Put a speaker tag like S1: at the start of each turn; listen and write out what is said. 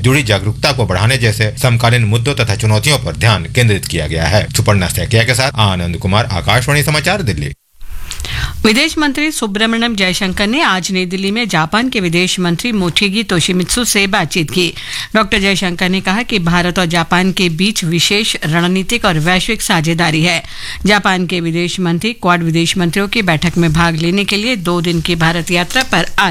S1: जुड़ी जागरूकता को बढ़ाने जैसे समकालीन मुद्दों तथा चुनौतियों पर ध्यान केंद्रित किया गया है। सुपर्णा सैकिया के साथ आनंद कुमार, आकाशवाणी समाचार, दिल्ली।
S2: विदेश मंत्री सुब्रमण्यम जयशंकर ने आज नई दिल्ली में जापान के विदेश मंत्री मोटेगी तोशिमित्सु से बातचीत की। डॉक्टर जयशंकर ने कहा कि भारत और जापान के बीच विशेष रणनीतिक और वैश्विक साझेदारी है। जापान के विदेश मंत्री क्वाड विदेश मंत्रियों की बैठक में भाग लेने के लिए 2 दिन की भारत यात्रा पर आज